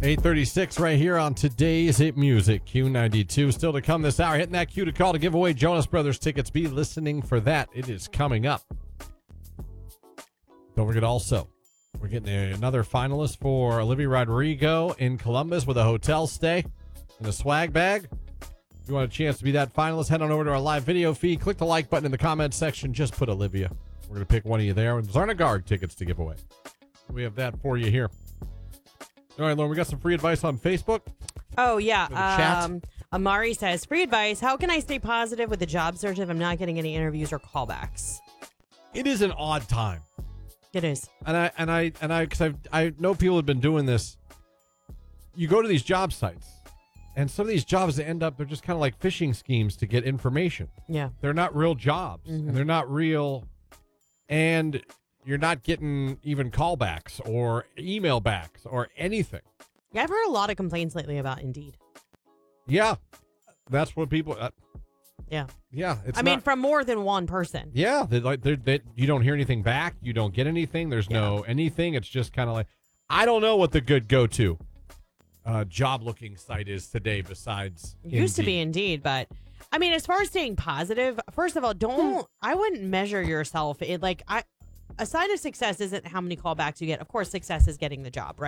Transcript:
8:36 right here on today's Hit Music. Q92 still to come this hour. Hitting that Q to call to give away Jonas Brothers tickets. Be listening for that. It is coming up. Don't forget also, we're getting another finalist for Olivia Rodrigo in Columbus with a hotel stay and a swag bag. If you want a chance to be that finalist, head on over to our live video feed. Click the like button in the comments section. Just put Olivia. We're going to pick one of you there. And Zarna Guard tickets to give away. We have that for you here. All right, Lauren, we got some free advice on Facebook. Oh, yeah. Chat. Amari says, free advice. How can I stay positive with the job search if I'm not getting any interviews or callbacks? It is an odd time. It is. And because I know people have been doing this. You go to these job sites, and some of these jobs that end up, they're just kind of like phishing schemes to get information. Yeah. They're not real jobs, and they're not real, and you're not getting even callbacks or email backs or anything. Yeah, I've heard a lot of complaints lately about Indeed. Yeah, that's what people. Yeah. Yeah, I mean, from more than one person. Yeah, you don't hear anything back. You don't get anything. There's no anything. It's just kind of like, I don't know what the good go-to job looking site is today besides It used to be Indeed, but I mean, as far as staying positive, first of all, I wouldn't measure yourself. A sign of success isn't how many callbacks you get. Of course, success is getting the job, right?